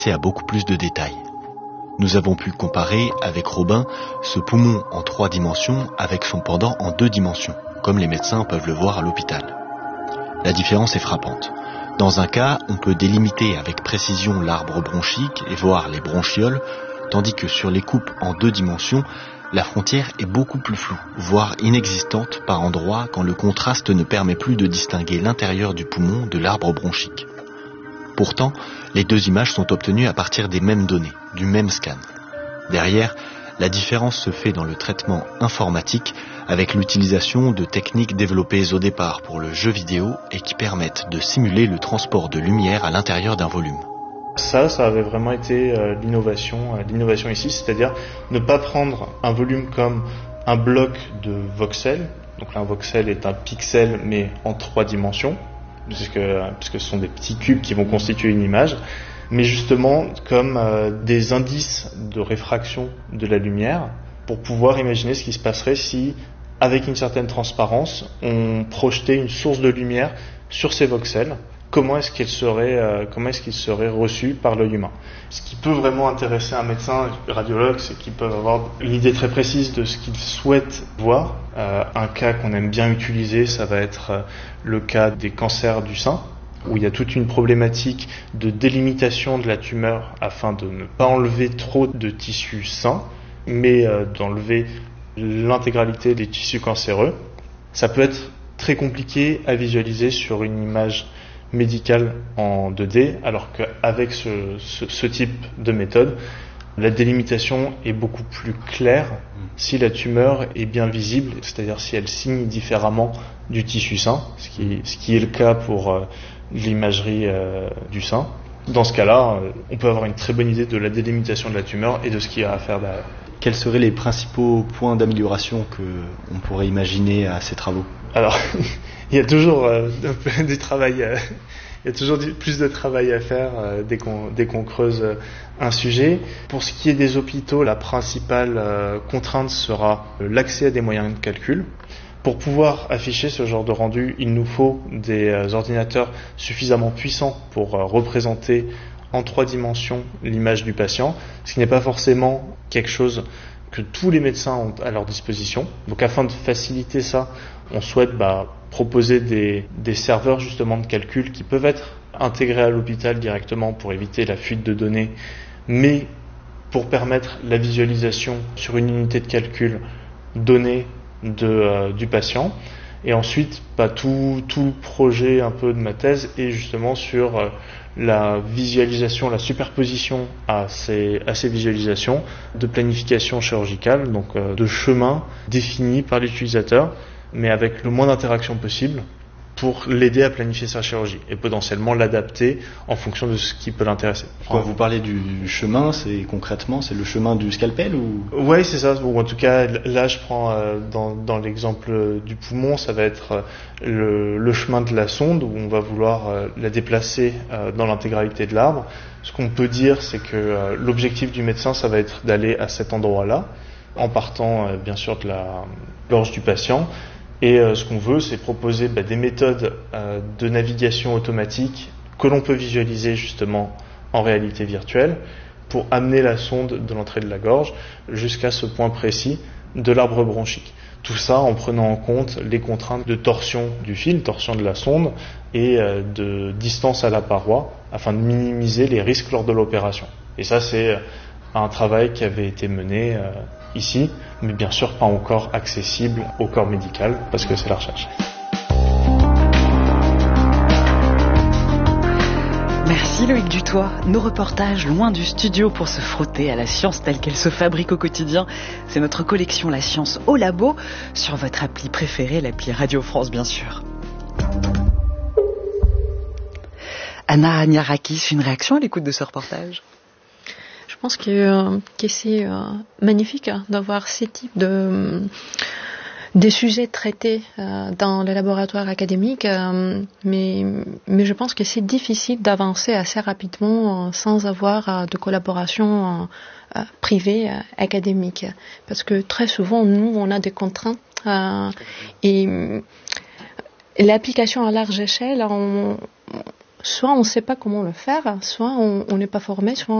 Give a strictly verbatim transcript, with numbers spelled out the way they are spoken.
à beaucoup plus de détails. Nous avons pu comparer avec Robin ce poumon en trois dimensions avec son pendant en deux dimensions, comme les médecins peuvent le voir à l'hôpital. La différence est frappante. Dans un cas, on peut délimiter avec précision l'arbre bronchique et voir les bronchioles, tandis que sur les coupes en deux dimensions, la frontière est beaucoup plus floue, voire inexistante par endroits quand le contraste ne permet plus de distinguer l'intérieur du poumon de l'arbre bronchique. Pourtant, les deux images sont obtenues à partir des mêmes données, du même scan. Derrière, la différence se fait dans le traitement informatique avec l'utilisation de techniques développées au départ pour le jeu vidéo et qui permettent de simuler le transport de lumière à l'intérieur d'un volume. Ça, ça avait vraiment été euh, l'innovation, euh, l'innovation ici, c'est-à-dire ne pas prendre un volume comme un bloc de voxels. Donc là, un voxel est un pixel, mais en trois dimensions, puisque, puisque ce sont des petits cubes qui vont constituer une image, mais justement comme euh, des indices de réfraction de la lumière, pour pouvoir imaginer ce qui se passerait si, avec une certaine transparence, on projetait une source de lumière sur ces voxels. Comment est-ce qu'il serait, euh, comment est-ce qu'il serait reçu par l'œil humain. Ce qui peut vraiment intéresser un médecin, un radiologue, c'est qu'ils peuvent avoir une idée très précise de ce qu'ils souhaitent voir. Euh, un cas qu'on aime bien utiliser, ça va être euh, le cas des cancers du sein, où il y a toute une problématique de délimitation de la tumeur afin de ne pas enlever trop de tissus sains, mais euh, d'enlever l'intégralité des tissus cancéreux. Ça peut être très compliqué à visualiser sur une image médicale en deux D, alors qu'avec ce, ce, ce type de méthode, la délimitation est beaucoup plus claire si la tumeur est bien visible, c'est-à-dire si elle signe différemment du tissu sain, ce qui, ce qui est le cas pour euh, l'imagerie euh, du sein. Dans ce cas-là, euh, on peut avoir une très bonne idée de la délimitation de la tumeur et de ce qu'il y a à faire derrière. Quels seraient les principaux points d'amélioration qu'on pourrait imaginer à ces travaux ? Alors, il y a toujours euh, du travail, euh, il y a toujours du, plus de travail à faire euh, dès qu'on, dès qu'on creuse euh, un sujet. Pour ce qui est des hôpitaux, la principale euh, contrainte sera l'accès à des moyens de calcul. Pour pouvoir afficher ce genre de rendu, il nous faut des euh, ordinateurs suffisamment puissants pour euh, représenter en trois dimensions l'image du patient, ce qui n'est pas forcément quelque chose que tous les médecins ont à leur disposition. Donc afin de faciliter ça, on souhaite bah, proposer des, des serveurs justement de calcul qui peuvent être intégrés à l'hôpital directement pour éviter la fuite de données, mais pour permettre la visualisation sur une unité de calcul donnée de, euh, du patient. Et ensuite, bah, tout, tout le projet un peu de ma thèse est justement sur euh, la visualisation, la superposition à ces, à ces visualisations de planification chirurgicale, donc euh, de chemin défini par l'utilisateur, mais avec le moins d'interaction possible pour l'aider à planifier sa chirurgie et potentiellement l'adapter en fonction de ce qui peut l'intéresser. Quand vous parlez du chemin, c'est concrètement, c'est le chemin du scalpel ou ? Oui, c'est ça. Ou en tout cas, là, je prends euh, dans, dans l'exemple du poumon, ça va être euh, le, le chemin de la sonde où on va vouloir euh, la déplacer euh, dans l'intégralité de l'arbre. Ce qu'on peut dire, c'est que euh, l'objectif du médecin, ça va être d'aller à cet endroit-là, en partant euh, bien sûr de la gorge du patient. Et euh, ce qu'on veut, c'est proposer bah, des méthodes euh, de navigation automatique que l'on peut visualiser justement en réalité virtuelle pour amener la sonde de l'entrée de la gorge jusqu'à ce point précis de l'arbre bronchique. Tout ça en prenant en compte les contraintes de torsion du fil, torsion de la sonde et euh, de distance à la paroi afin de minimiser les risques lors de l'opération. Et ça, c'est un travail qui avait été mené euh, ici, mais bien sûr pas encore accessible au corps médical, parce que c'est la recherche. Merci Loïc Dutoit. Nos reportages loin du studio pour se frotter à la science telle qu'elle se fabrique au quotidien. C'est notre collection La Science au Labo, sur votre appli préférée, l'appli Radio France bien sûr. Anna Niarakis, une réaction à l'écoute de ce reportage ? Je pense que, euh, que c'est euh, magnifique hein, d'avoir ces types de, de sujets traités euh, dans le laboratoire académique, euh, mais, mais je pense que c'est difficile d'avancer assez rapidement euh, sans avoir euh, de collaboration euh, euh, privée euh, académique. Parce que très souvent, nous, on a des contraintes euh, et l'application à large échelle, on, soit on ne sait pas comment le faire, soit on n'est pas formé, soit